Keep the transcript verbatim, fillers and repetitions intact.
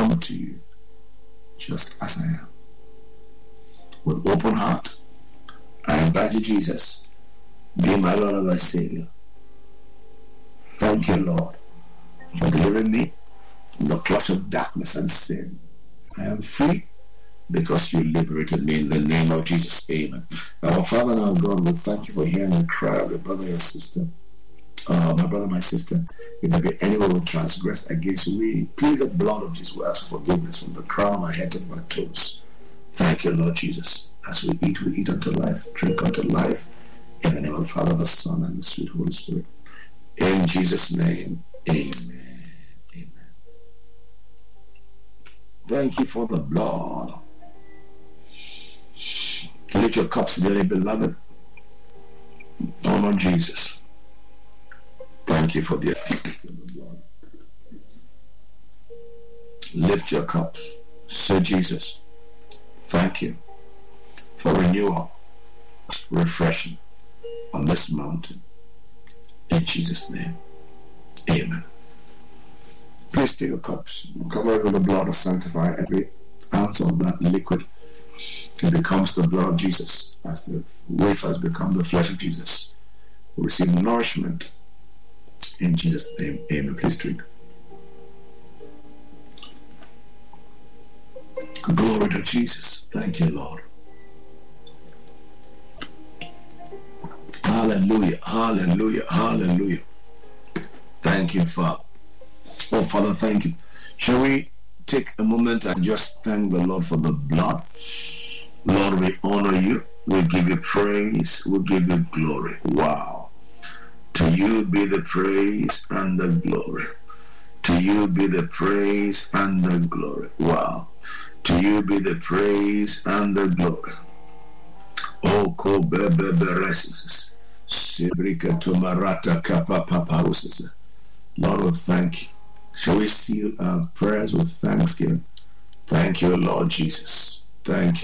come to you just as I am. With open heart, I invite you, Jesus, be my Lord and my Savior. Thank you, Lord, for delivering me from the clutch of darkness and sin. I am free because you liberated me in the name of Jesus. Amen. Our Father and our God, we thank you for hearing the cry of your brother, your sister. Uh, my brother, my sister, if there be anyone who transgress against you, we plead the blood of Jesus. We ask for forgiveness from the crown of my head to my toes. Thank you, Lord Jesus. As we eat, we eat unto life, drink unto life. In the name of the Father, the Son, and the sweet Holy Spirit. In Jesus' name, amen. Amen. Thank you for the blood. Lift your cups, dearly beloved. Honor Jesus. Thank you for the efficacy of the blood. Lift your cups. Say, Jesus, thank you for renewal, refreshing on this mountain. In Jesus' name, amen. Please take your cups. Cover it with the blood of sanctify every ounce of that liquid. It becomes the blood of Jesus. As the wafers become the flesh of Jesus, we receive nourishment. In Jesus' name, amen. Please drink. Glory to Jesus. Thank you, Lord. Hallelujah, hallelujah, hallelujah. Thank you, Father. Oh, Father, thank you. Shall we take a moment and just thank the Lord for the blood? Lord, we honor you. We give you praise. We give you glory. Wow. To you be the praise and the glory. To you be the praise and the glory. Wow. To you be the praise and the glory. Oh, Kobebeberesis. Sibrika Tomarata Kapapaparusis. Lord, we thank you. Shall we seal our prayers with thanksgiving? Thank you, Lord Jesus. Thank you.